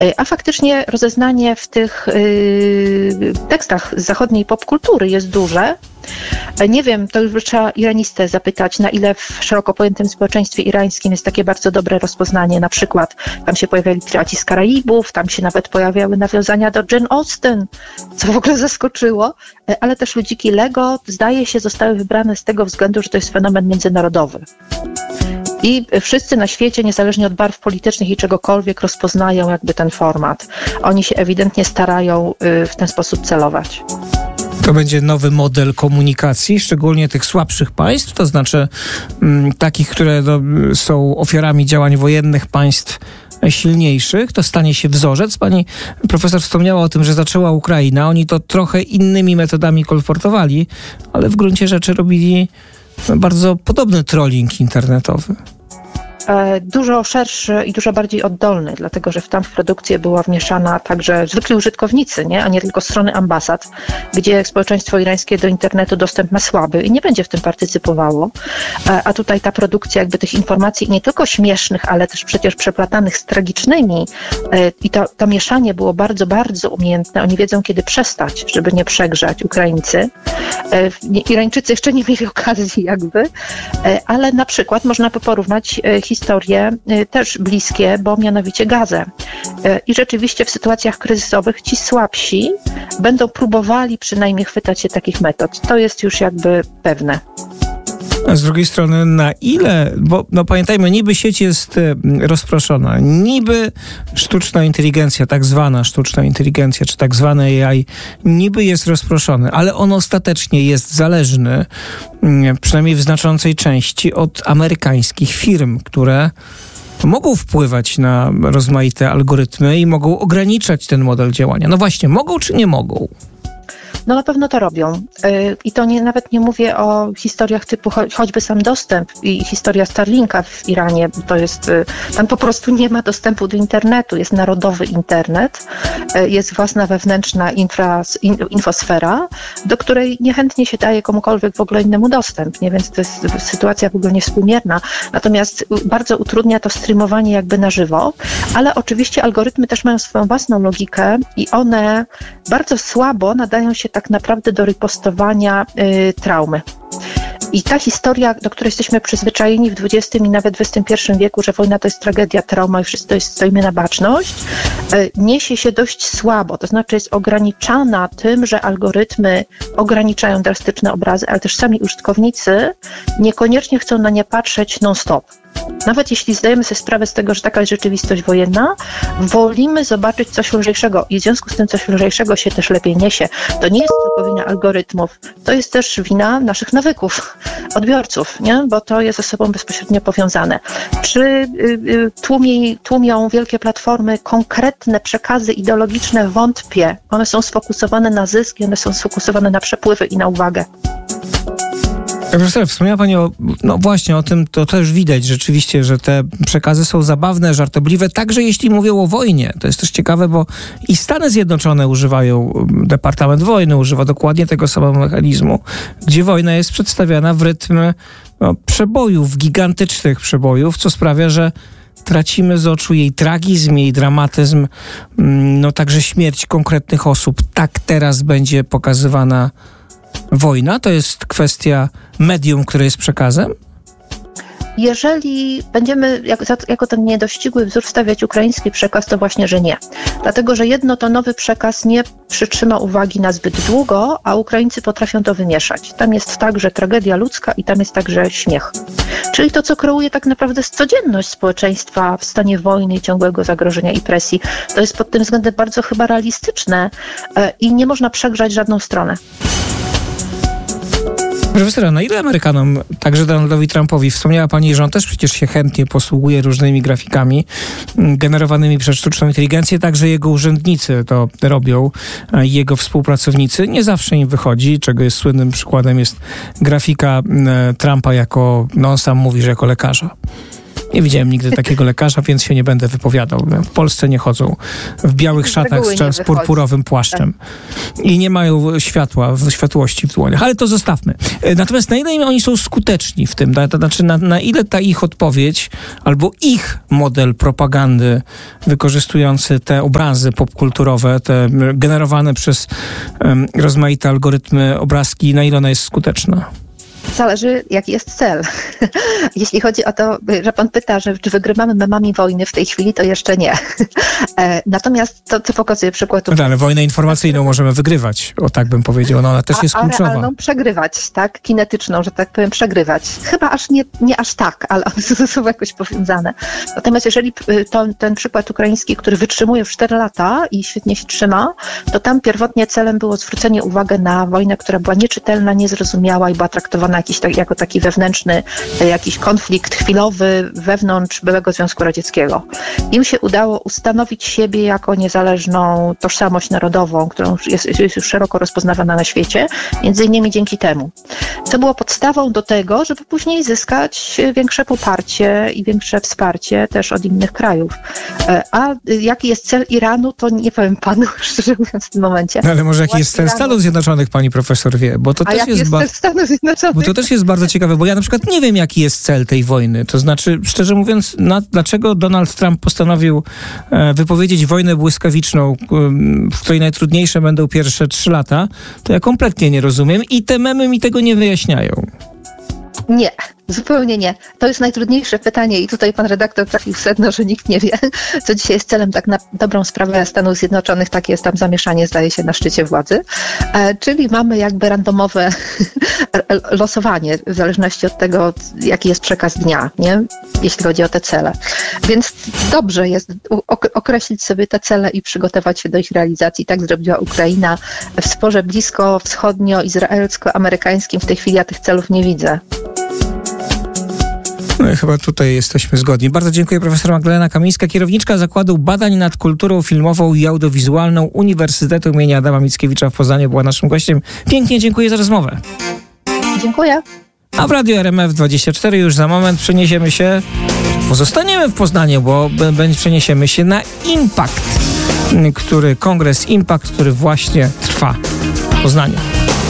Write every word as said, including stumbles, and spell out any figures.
A faktycznie rozeznanie w tych y, tekstach z zachodniej popkultury jest duże. Nie wiem, to już by trzeba iranistę zapytać, na ile w szeroko pojętym społeczeństwie irańskim jest takie bardzo dobre rozpoznanie. Na przykład tam się pojawiali piraci z Karaibów, tam się nawet pojawiały nawiązania do Jane Austen, co w ogóle zaskoczyło, ale też ludziki Lego, zdaje się, zostały wybrane z tego względu, że to jest fenomen międzynarodowy. I wszyscy na świecie, niezależnie od barw politycznych i czegokolwiek, rozpoznają jakby ten format. Oni się ewidentnie starają w ten sposób celować. To będzie nowy model komunikacji, szczególnie tych słabszych państw, to znaczy m, takich, które do, są ofiarami działań wojennych państw silniejszych. To stanie się wzorzec. Pani profesor wspomniała o tym, że zaczęła Ukraina. Oni to trochę innymi metodami kolportowali, ale w gruncie rzeczy robili bardzo podobny trolling internetowy. Dużo szerszy i dużo bardziej oddolny, dlatego że w tam w produkcję była wmieszana także zwykli użytkownicy, nie? A nie tylko strony ambasad, gdzie społeczeństwo irańskie do internetu dostęp ma słaby i nie będzie w tym partycypowało. A tutaj ta produkcja jakby tych informacji nie tylko śmiesznych, ale też przecież przeplatanych z tragicznymi i to, to mieszanie było bardzo, bardzo umiejętne. Oni wiedzą, kiedy przestać, żeby nie przegrzać Ukraińcy. Irańczycy jeszcze nie mieli okazji jakby, ale na przykład można by porównać historie też bliskie, bo mianowicie Gazę. I rzeczywiście w sytuacjach kryzysowych ci słabsi będą próbowali przynajmniej chwytać się takich metod. To jest już jakby pewne. A z drugiej strony, na ile, bo no pamiętajmy, niby sieć jest rozproszona, niby sztuczna inteligencja, tak zwana sztuczna inteligencja, czy tak zwane A I, niby jest rozproszony, ale on ostatecznie jest zależny, przynajmniej w znaczącej części, od amerykańskich firm, które mogą wpływać na rozmaite algorytmy i mogą ograniczać ten model działania. No właśnie, mogą czy nie mogą? No na pewno to robią. I to nie, nawet nie mówię o historiach typu cho- choćby sam dostęp i historia Starlinka w Iranie. To jest, tam po prostu nie ma dostępu do internetu. Jest narodowy internet, jest własna wewnętrzna infra, in, infosfera, do której niechętnie się daje komukolwiek w ogóle innemu dostęp, nie? Więc to jest sytuacja w ogóle niewspółmierna. Natomiast bardzo utrudnia to streamowanie jakby na żywo, ale oczywiście algorytmy też mają swoją własną logikę i one bardzo słabo nadają się tak naprawdę do ripostowania y, traumy. I ta historia, do której jesteśmy przyzwyczajeni w dwudziestym i nawet dwudziestym pierwszym wieku, że wojna to jest tragedia, trauma i wszyscy stoimy na baczność, y, niesie się dość słabo. To znaczy jest ograniczana tym, że algorytmy ograniczają drastyczne obrazy, ale też sami użytkownicy niekoniecznie chcą na nie patrzeć non-stop. Nawet jeśli zdajemy sobie sprawę z tego, że taka jest rzeczywistość wojenna, wolimy zobaczyć coś lżejszego i w związku z tym coś lżejszego się też lepiej niesie. To nie jest tylko wina algorytmów, to jest też wina naszych nawyków, odbiorców, nie? Bo to jest ze sobą bezpośrednio powiązane. Czy y, y, tłumi, tłumią wielkie platformy konkretne przekazy ideologiczne? Wątpię. One są sfokusowane na zysk i one są sfokusowane na przepływy i na uwagę. Profesor, wspomniała Pani o, no właśnie o tym, to też widać rzeczywiście, że te przekazy są zabawne, żartobliwe, także jeśli mówią o wojnie. To jest też ciekawe, bo i Stany Zjednoczone używają, Departament Wojny używa dokładnie tego samego mechanizmu, gdzie wojna jest przedstawiana w rytm no, przebojów, gigantycznych przebojów, co sprawia, że tracimy z oczu jej tragizm, jej dramatyzm, no także śmierć konkretnych osób. Tak teraz będzie pokazywana wojna? To jest kwestia medium, które jest przekazem? Jeżeli będziemy jak, jako ten niedościgły wzór stawiać ukraiński przekaz, to właśnie, że nie. Dlatego, że jednotonowy przekaz nie przytrzyma uwagi na zbyt długo, a Ukraińcy potrafią to wymieszać. Tam jest także tragedia ludzka i tam jest także śmiech. Czyli to, co kreuje tak naprawdę codzienność społeczeństwa w stanie wojny i ciągłego zagrożenia i presji. To jest pod tym względem bardzo chyba realistyczne i nie można przegrzać żadną stronę. Profesora, na ile Amerykanom, także Donaldowi Trumpowi, wspomniała Pani, że on też przecież się chętnie posługuje różnymi grafikami generowanymi przez sztuczną inteligencję, także jego urzędnicy to robią, jego współpracownicy. Nie zawsze im wychodzi, czego jest słynnym przykładem jest grafika Trumpa jako, no on sam mówi, że jako lekarza. Nie widziałem nigdy takiego lekarza, więc się nie będę wypowiadał. W Polsce nie chodzą w białych szatach z, z purpurowym płaszczem. Tak. I nie mają światła, światłości w dłoniach. Ale to zostawmy. Natomiast na ile oni są skuteczni w tym? To znaczy na, na ile ta ich odpowiedź albo ich model propagandy wykorzystujący te obrazy popkulturowe, te generowane przez um, rozmaite algorytmy obrazki, na ile ona jest skuteczna? Zależy, jaki jest cel. Jeśli chodzi o to, że pan pyta, że czy wygrywamy memami wojny w tej chwili, to jeszcze nie. Natomiast to, co pokazuje przykład... No, ale wojnę informacyjną możemy wygrywać, o tak bym powiedział. No, ona też jest a, kluczowa. A realną przegrywać, tak? Kinetyczną, że tak powiem, przegrywać. Chyba aż nie, nie aż tak, ale one są jakoś powiązane. Natomiast jeżeli to, ten przykład ukraiński, który wytrzymuje już cztery lata i świetnie się trzyma, to tam pierwotnie celem było zwrócenie uwagi na wojnę, która była nieczytelna, niezrozumiała i była traktowana jakiś tak, jako taki wewnętrzny, jakiś konflikt chwilowy wewnątrz byłego Związku Radzieckiego. Im się udało ustanowić siebie jako niezależną tożsamość narodową, którą jest, jest już szeroko rozpoznawana na świecie, między innymi dzięki temu. Co było podstawą do tego, żeby później zyskać większe poparcie i większe wsparcie też od innych krajów. A jaki jest cel Iranu, to nie powiem panu, szczerze mówiąc, w tym momencie. No ale może jaki jest cel Stanów Zjednoczonych, pani profesor wie, bo to A też jaki jest... jest ba- cel Stanów Zjednoczonych? Bo to też jest bardzo ciekawe, bo ja na przykład nie wiem, jaki jest cel tej wojny. To znaczy, szczerze mówiąc, na, dlaczego Donald Trump postanowił e, wypowiedzieć wojnę błyskawiczną, e, w której najtrudniejsze będą pierwsze trzy lata, to ja kompletnie nie rozumiem i te memy mi tego nie wyjaśniają. Nie, zupełnie nie. To jest najtrudniejsze pytanie i tutaj pan redaktor trafił w sedno, że nikt nie wie, co dzisiaj jest celem tak na dobrą sprawę Stanów Zjednoczonych. Takie jest tam zamieszanie, zdaje się, na szczycie władzy. E, czyli mamy jakby randomowe losowanie w zależności od tego, jaki jest przekaz dnia, nie? Jeśli chodzi o te cele. Więc dobrze jest określić sobie te cele i przygotować się do ich realizacji. Tak zrobiła Ukraina w sporze blisko-wschodnio-izraelsko-amerykańskim. W tej chwili ja tych celów nie widzę. No i chyba tutaj jesteśmy zgodni. Bardzo dziękuję, profesor Magdalena Kamińska, kierowniczka Zakładu Badań nad Kulturą Filmową i Audiowizualną Uniwersytetu imienia Adama Mickiewicza w Poznaniu, była naszym gościem. Pięknie dziękuję za rozmowę. Dziękuję. A w Radiu R M F dwadzieścia cztery już za moment przeniesiemy się, pozostaniemy w Poznaniu, bo przeniesiemy się na Impact, który, kongres Impact, który właśnie trwa w Poznaniu.